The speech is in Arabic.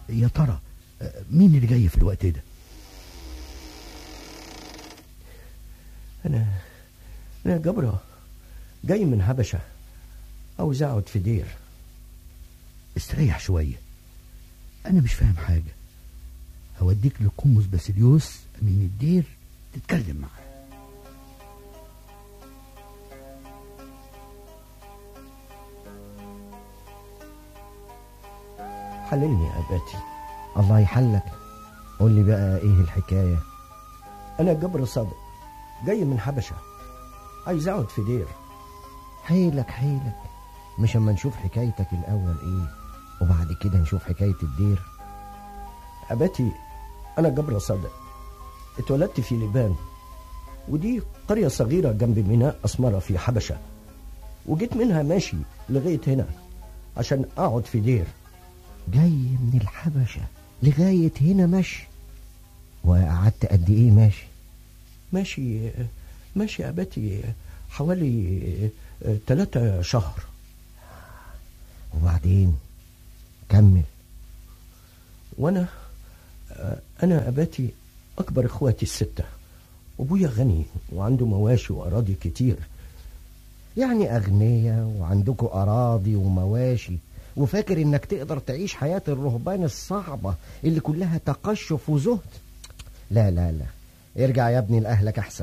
يا ترى مين اللي جاي في الوقت ده؟ أنا جبرة جاي من حبشة، عاوز أقعد في دير. استريح شوية، أنا مش فاهم حاجة. هوديك لقمص باسيليوس أمين الدير تتكلم معاه. حللني يا أباتي. الله يحلك، قول لي بقى إيه الحكاية؟ أنا جبر صادق جاي من حبشة، عايز أقعد في دير. حيلك مش اما نشوف حكايتك الأول إيه، وبعد كده نشوف حكاية الدير. أباتي أنا جبر صادق، اتولدت في لبنان، ودي قرية صغيرة جنب ميناء أسمرة في حبشة، وجيت منها ماشي لغاية هنا عشان أقعد في دير. جاي من الحبشة لغاية هنا ماشي؟ وقعدت قد إيه ماشي أباتي حوالي 3 شهر. وبعدين كمل. وأنا أباتي أكبر إخواتي 6، وأبويا غني وعنده مواشي وأراضي كتير. يعني أغنية وعندكوا أراضي ومواشي، وفاكر إنك تقدر تعيش حياة الرهبان الصعبة اللي كلها تقشف وزهد؟ لا ارجع يا ابني لأهلك أحسن.